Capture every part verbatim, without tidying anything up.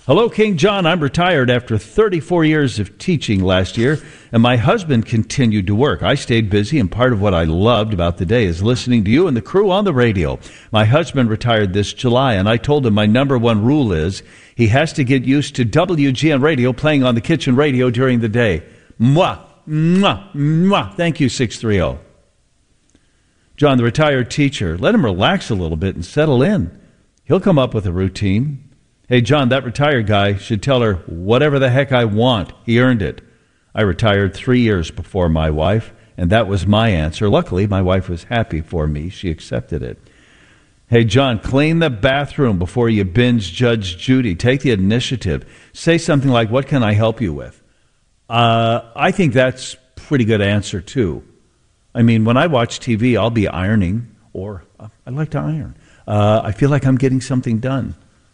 Hello, King John. I'm retired after thirty-four years of teaching last year, and my husband continued to work. I stayed busy, and part of what I loved about the day is listening to you and the crew on the radio. My husband retired this July, and I told him my number one rule is he has to get used to W G N radio playing on the kitchen radio during the day. Mwah, mwah, mwah. Thank you, six three zero. John, the retired teacher, let him relax a little bit and settle in. He'll come up with a routine. Hey, John, that retired guy should tell her whatever the heck I want. He earned it. I retired three years before my wife, and that was my answer. Luckily, my wife was happy for me. She accepted it. Hey, John, clean the bathroom before you binge Judge Judy. Take the initiative. Say something like, what can I help you with? Uh, I think that's a pretty good answer, too. I mean, when I watch T V, I'll be ironing, or uh, I like to iron. Uh, I feel like I'm getting something done.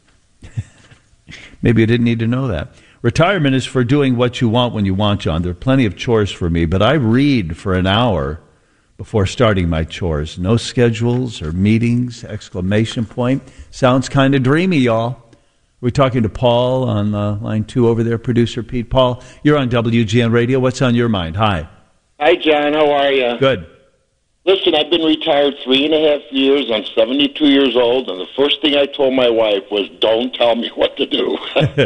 Maybe you didn't need to know that. Retirement is for doing what you want when you want, John. There are plenty of chores for me, but I read for an hour before starting my chores. No schedules or meetings, exclamation point. Sounds kind of dreamy, y'all. We're talking to Paul on uh, line two over there, producer Pete. Paul, you're on W G N Radio. What's on your mind? Hi. Hi, John. How are you? Good. Listen, I've been retired three and a half years. I'm seventy-two years old, and the first thing I told my wife was, don't tell me what to do.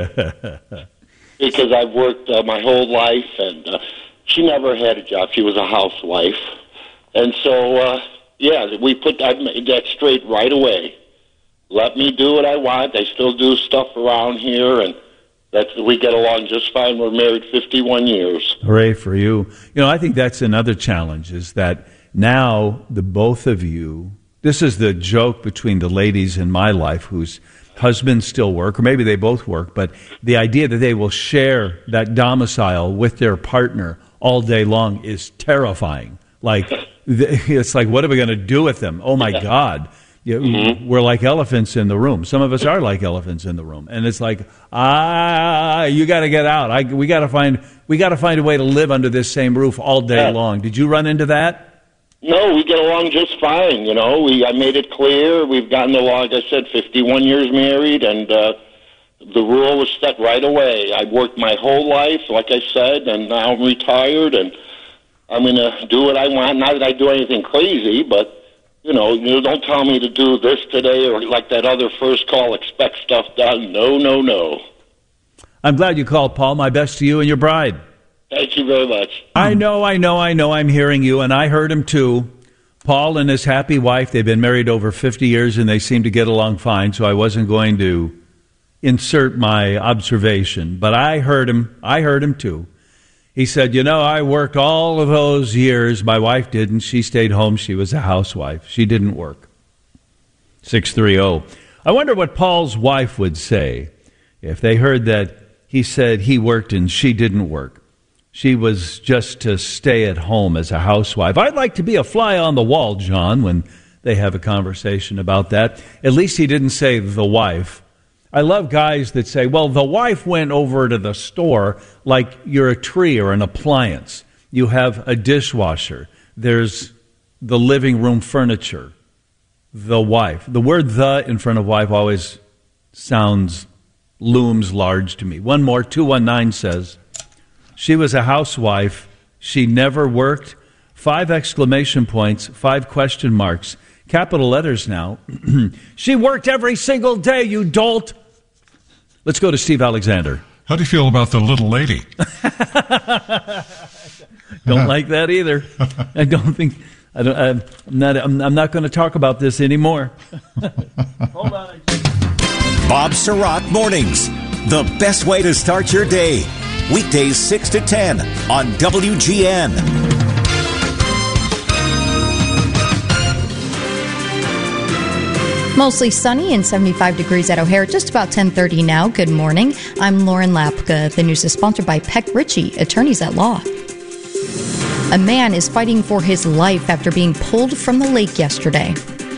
Because I've worked uh, my whole life, and uh, she never had a job. She was a housewife. And so, uh, yeah, we put I made that straight right away. Let me do what I want. I still do stuff around here, and that's, we get along just fine. We're married fifty-one years. Hooray for you. You know, I think that's another challenge, is that now, the both of you, this is the joke between the ladies in my life whose husbands still work, or maybe they both work, but the idea that they will share that domicile with their partner all day long is terrifying. Like, it's like, what are we going to do with them? Oh, my God. You, mm-hmm. We're like elephants in the room. Some of us are like elephants in the room. And it's like, ah, you got to get out. I, we got to find we got to find a way to live under this same roof all day yeah. long. Did you run into that? No, we get along just fine, you know. We I made it clear. We've gotten along, like I said, fifty-one years married, and uh, the rule was set right away. I worked my whole life, like I said, and now I'm retired, and I'm going to do what I want. Not that I do anything crazy, but, you know, you don't tell me to do this today, or like that other first call, expect stuff done. No, no, no. I'm glad you called, Paul. My best to you and your bride. Thank you very much. I know, I know, I know. I'm hearing you, and I heard him too. Paul and his happy wife, they've been married over fifty years, and they seem to get along fine, so I wasn't going to insert my observation. But I heard him. I heard him too. He said, you know, I worked all of those years. My wife didn't. She stayed home. She was a housewife. She didn't work. six three zero. I wonder what Paul's wife would say if they heard that he said he worked and she didn't work. She was just to stay at home as a housewife. I'd like to be a fly on the wall, John, when they have a conversation about that. At least he didn't say the wife. I love guys that say, well, the wife went over to the store like you're a tree or an appliance. You have a dishwasher. There's the living room furniture. The wife. The word the in front of wife always sounds, looms large to me. One more, two one nine says, she was a housewife. She never worked. Five exclamation points, five question marks. Capital letters now. She worked every single day, you dolt. Let's go to Steve Alexander. How do you feel about the little lady? Don't like that either. I don't think... I don't, I'm not, I'm, I'm not going to talk about this anymore. Hold on. Bob Surratt Mornings. The best way to start your day. Weekdays six to ten on W G N. Mostly sunny and seventy-five degrees at O'Hare. Just about ten thirty now. Good morning. I'm Lauren Lapka. The news is sponsored by Peck Ritchie, attorneys at law. A man is fighting for his life after being pulled from the lake yesterday.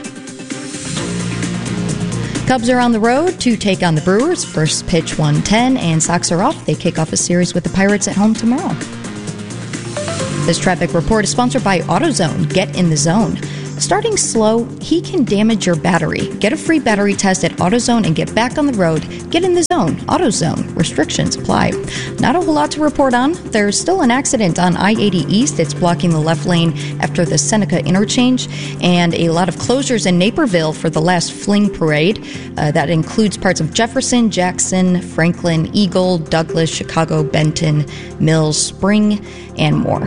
Cubs are on the road to take on the Brewers. First pitch one ten, and Sox are off. They kick off a series with the Pirates at home tomorrow. This traffic report is sponsored by AutoZone. Get in the zone. starting slow, he can damage your battery. Get a free battery test at AutoZone and get back on the road. Get in the zone. AutoZone. Restrictions apply. Not a whole lot to report on. There's still an accident on I eighty East. It's blocking the left lane after the Seneca interchange, and a lot of closures in Naperville for the last Fling Parade. Uh, that includes parts of Jefferson, Jackson, Franklin, Eagle, Douglas, Chicago, Benton, Mills, Spring, and more.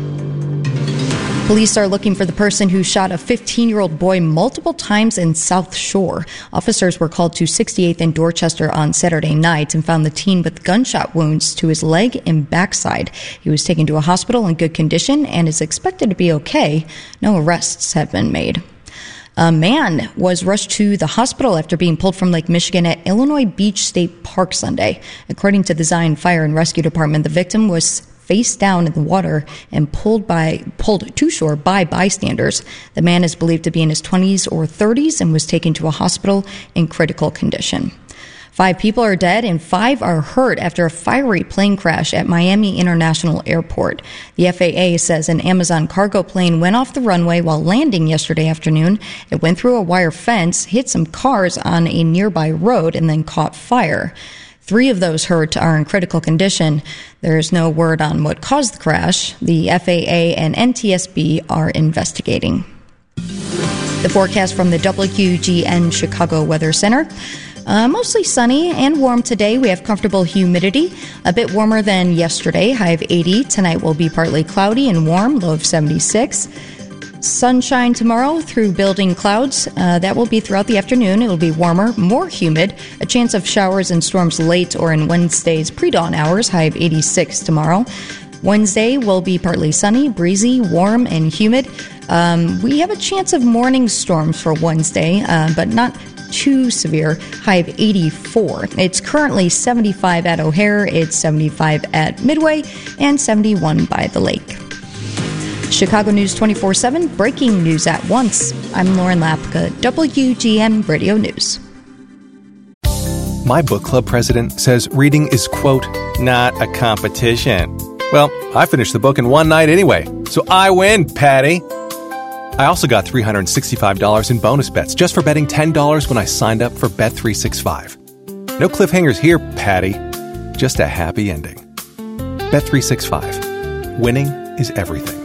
Police are looking for the person who shot a fifteen-year-old boy multiple times in South Shore. Officers were called to sixty-eighth and Dorchester on Saturday night and found the teen with gunshot wounds to his leg and backside. He was taken to a hospital in good condition and is expected to be okay. No arrests have been made. A man was rushed to the hospital after being pulled from Lake Michigan at Illinois Beach State Park Sunday. According to the Zion Fire and Rescue Department, the victim was face down in the water and pulled by pulled to shore by bystanders. The man is believed to be in his twenties or thirties and was taken to a hospital in critical condition. Five people are dead and five are hurt after a fiery plane crash at Miami International Airport. The F A A says an Amazon cargo plane went off the runway while landing yesterday afternoon. It went through a wire fence, hit some cars on a nearby road, and then caught fire. Three of those hurt are in critical condition. There is no word on what caused the crash. The F A A and N T S B are investigating. The forecast from the W G N Chicago Weather Center. Uh, mostly sunny and warm today. We have comfortable humidity, a bit warmer than yesterday, high of eighty. Tonight will be partly cloudy and warm, low of seventy-six. Sunshine tomorrow through building clouds. Uh, that will be throughout the afternoon. It will be warmer, more humid. A chance of showers and storms late or in Wednesday's pre-dawn hours, high of eighty-six tomorrow. Wednesday will be partly sunny, breezy, warm, and humid. Um, we have a chance of morning storms for Wednesday, uh, but not too severe, high of eighty-four. It's currently seventy-five at O'Hare, it's seventy-five at Midway, and seventy-one by the lake. Chicago News twenty-four seven, breaking news at once. I'm Lauren Lapka, W G N Radio News. My book club president says reading is, quote, not a competition. Well, I finished the book in one night anyway, so I win, Patty. I also got three hundred sixty-five dollars in bonus bets just for betting ten dollars when I signed up for Bet three sixty-five. No cliffhangers here, Patty. Just a happy ending. Bet three sixty-five. Winning is everything.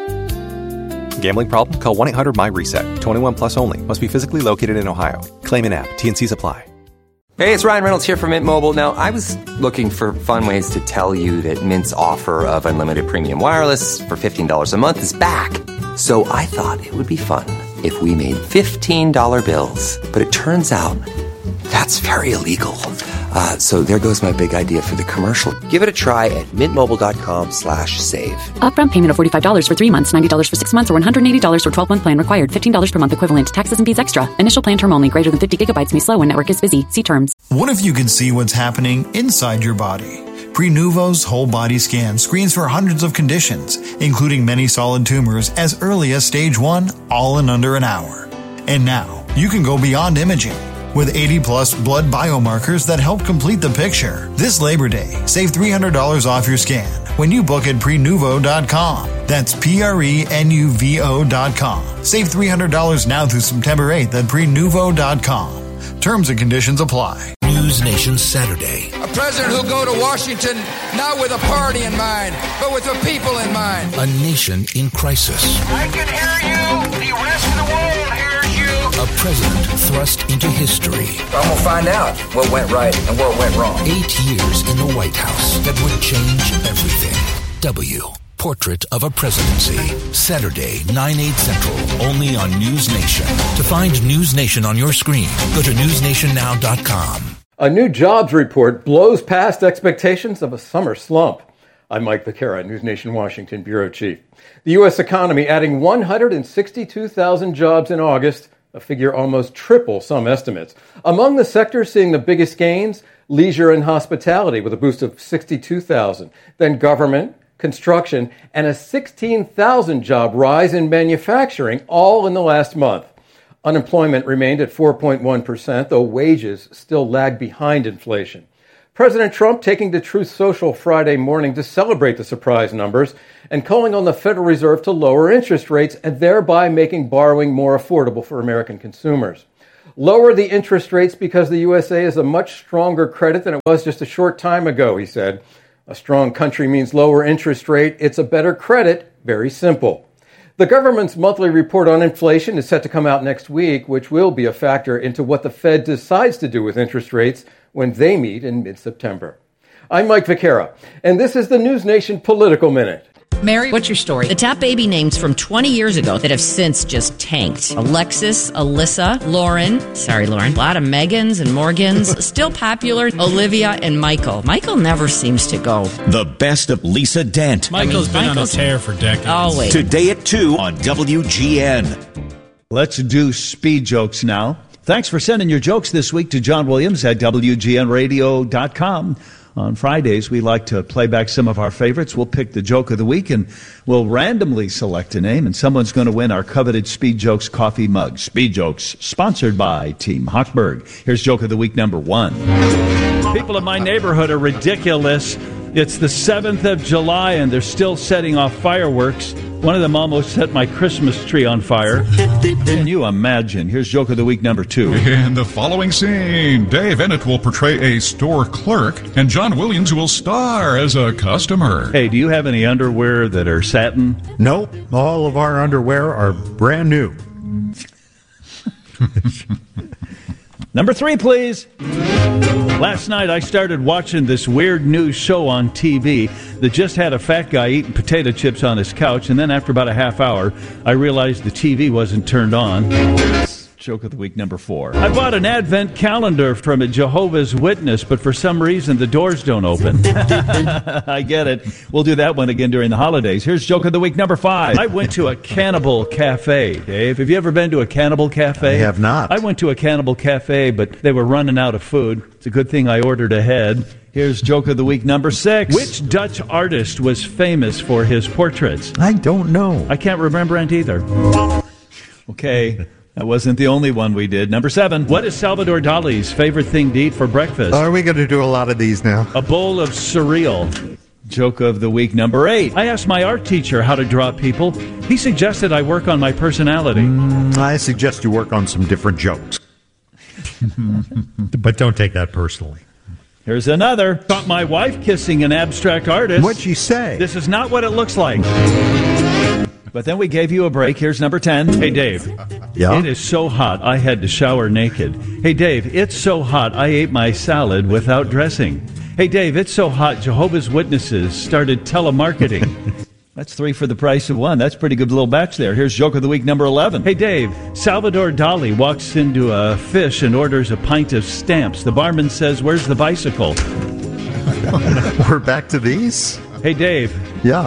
Gambling problem? Call one eight hundred my reset. twenty-one plus only. Must be physically located in Ohio. Claim in app. T N Cs apply. Hey, it's Ryan Reynolds here from Mint Mobile. Now, I was looking for fun ways to tell you that Mint's offer of unlimited premium wireless for fifteen dollars a month is back. So I thought it would be fun if we made fifteen dollar bills. But it turns out that's very illegal. Uh, so there goes my big idea for the commercial. Give it a try at mintmobile.com slash save. Upfront payment of forty-five dollars for three months, ninety dollars for six months, or one hundred eighty dollars for twelve-month plan required. fifteen dollars per month equivalent. Taxes and fees extra. Initial plan term only. Greater than fifty gigabytes may slow when network is busy. See terms. What if you could see what's happening inside your body? Prenuvo's whole body scan screens for hundreds of conditions, including many solid tumors as early as stage one, all in under an hour. And now, you can go beyond imaging with eighty plus blood biomarkers that help complete the picture. This Labor Day, save three hundred dollars off your scan when you book at prenuvo dot com. That's P R E N U V O dot com. Save three hundred dollars now through September eighth at prenuvo dot com. Terms and conditions apply. News Nation Saturday. A president who'll go to Washington not with a party in mind, but with the people in mind. A nation in crisis. I can hear you. The rest of the world hears you. A president thrust into history. I'm going to find out what went right and what went wrong. Eight years in the White House that would change everything. W. Portrait of a Presidency. Saturday, nine, eight Central, only on News Nation. To find News Nation on your screen, go to news nation now dot com. A new jobs report blows past expectations of a summer slump. I'm Mike Vaquera, News Nation Washington Bureau Chief. The U S economy adding one hundred sixty-two thousand jobs in August, a figure almost triple some estimates. Among the sectors seeing the biggest gains, leisure and hospitality with a boost of sixty-two thousand. Then government, construction, and a sixteen thousand job rise in manufacturing, all in the last month. Unemployment remained at four point one percent, though wages still lag behind inflation. President Trump taking to Truth Social Friday morning to celebrate the surprise numbers and calling on the Federal Reserve to lower interest rates and thereby making borrowing more affordable for American consumers. Lower the interest rates because the U S A is a much stronger credit than it was just a short time ago, he said. A strong country means lower interest rate. It's a better credit. Very simple. The government's monthly report on inflation is set to come out next week, which will be a factor into what the Fed decides to do with interest rates when they meet in mid-September. I'm Mike Vaquera, and this is the News Nation Political Minute. Mary, what's your story? The top baby names from twenty years ago that have since just tanked. Alexis, Alyssa, Lauren. Sorry, Lauren. A lot of Megans and Morgans. Still popular. Olivia and Michael. Michael never seems to go. The best of Lisa Dent. Michael's I mean, been Michael's, on a tear for decades. Always. Today at two on W G N. Let's do speed jokes now. Thanks for sending your jokes this week to John Williams at W G N radio dot com. On Fridays, we like to play back some of our favorites. We'll pick the joke of the week, and we'll randomly select a name, and someone's going to win our coveted Speed Jokes coffee mug. Speed Jokes, sponsored by Team Hochberg. Here's joke of the week number one. People in my neighborhood are ridiculous. It's the seventh of July, and they're still setting off fireworks. One of them almost set my Christmas tree on fire. Can you imagine? Here's joke of the week number two. In the following scene, Dave Ennett will portray a store clerk, and John Williams will star as a customer. Hey, do you have any underwear that are satin? Nope. All of our underwear are brand new. Number three, please. Last night, I started watching this weird new show on T V that just had a fat guy eating potato chips on his couch, and then after about a half hour, I realized the T V wasn't turned on. Joke of the week number four. I bought an advent calendar from a Jehovah's Witness, but for some reason the doors don't open. I get it. We'll do that one again during the holidays. Here's joke of the week number five. I went to a cannibal cafe, Dave. Have you ever been to a cannibal cafe? I have not. I went to a cannibal cafe, but they were running out of food. It's a good thing I ordered ahead. Here's joke of the week number six. Which Dutch artist was famous for his portraits? I don't know. I can't remember it either. Okay. That wasn't the only one we did. Number seven. What is Salvador Dali's favorite thing to eat for breakfast? Are we going to do a lot of these now? A bowl of cereal. Joke of the week number eight. I asked my art teacher how to draw people. He suggested I work on my personality. Mm, I suggest you work on some different jokes. But don't take that personally. Here's another. Caught my wife kissing an abstract artist. What'd she say? This is not what it looks like. But then we gave you a break. Here's number ten. Hey, Dave. Yeah? It is so hot, I had to shower naked. Hey, Dave, it's so hot, I ate my salad without dressing. Hey, Dave, it's so hot, Jehovah's Witnesses started telemarketing. That's three for the price of one. That's a pretty good little batch there. Here's joke of the week number eleven. Hey, Dave, Salvador Dali walks into a fish and orders a pint of stamps. The barman says, where's the bicycle? We're back to these? Hey, Dave. Yeah.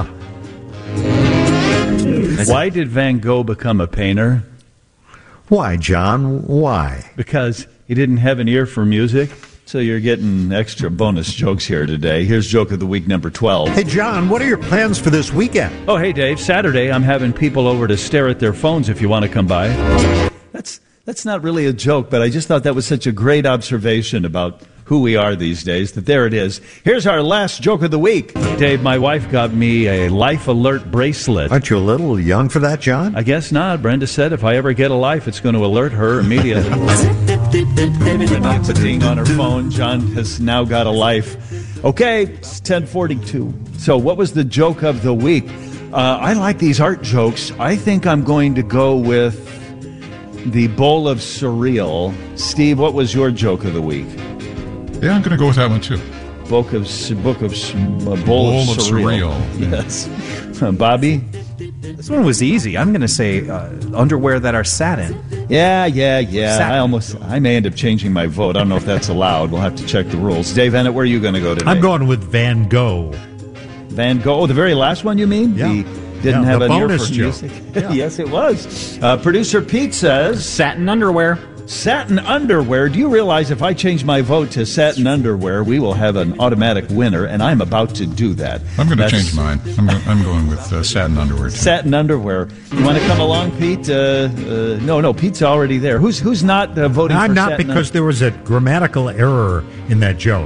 Why did Van Gogh become a painter? Why, John? Why? Because he didn't have an ear for music. So you're getting extra bonus jokes here today. Here's joke of the week number twelve. Hey, John, what are your plans for this weekend? Oh, hey, Dave, Saturday I'm having people over to stare at their phones if you want to come by. That's that's not really a joke, but I just thought that was such a great observation about who we are these days, that there it is. Here's our last joke of the week. Dave, my wife got me a Life Alert bracelet. Aren't you a little young for that, John? I guess not. Brenda said if I ever get a life, it's going to alert her immediately. Putting on her phone, John has now got a life. Okay, it's ten forty-two. So what was the joke of the week? Uh, I like these art jokes. I think I'm going to go with the bowl of cereal. Steve, what was your joke of the week? Yeah, I'm going to go with that one, too. Book of, book of, uh, bowl, bowl of, of cereal. cereal. Yes. Uh, Bobby? This one was easy. I'm going to say uh, underwear that are satin. Yeah, yeah, yeah. Satin. I almost, I may end up changing my vote. I don't know if that's allowed. We'll have to check the rules. Dave Ennett, where are you going to go today? I'm going with Van Gogh. Van Gogh? Oh, the very last one, you mean? Yeah. The didn't yeah, have the an ear bonus for joke. music. Yeah. Yes, it was. Uh, Producer Pete says... Satin underwear. Satin underwear. Do you realize if I change my vote to satin underwear, we will have an automatic winner, and I'm about to do that. I'm going to change mine. I'm, go- I'm going with uh, satin underwear, too. Satin underwear. You want to come along, Pete? Uh, uh, no, no, Pete's already there. Who's who's not uh, voting I'm for not satin because un- there was a grammatical error in that joke.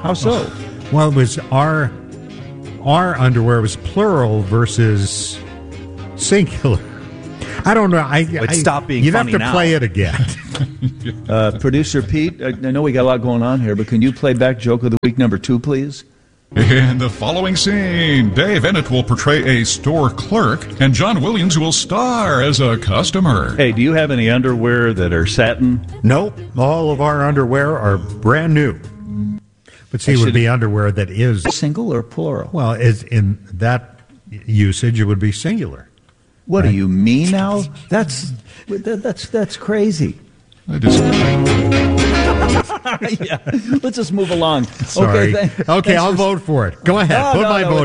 How so? Well, it was our our underwear was plural versus singular. I don't know. I, But I stop being You'd have funny to now. play it again. Uh, Producer Pete, I I know we got a lot going on here, but can you play back Joke of the Week number two, please? In the following scene, Dave Ennett will portray a store clerk, and John Williams will star as a customer. Hey, do you have any underwear that are satin? Nope. All of our underwear are brand new. But see, it would be underwear that is single or plural. Well, is in that usage, it would be singular. What do you mean now? That's that's that's crazy. I disagree. Yeah, let's just move along. Sorry. Okay, th- okay, thanks I'll for- vote for it. Go ahead. No, Put no, my no, vote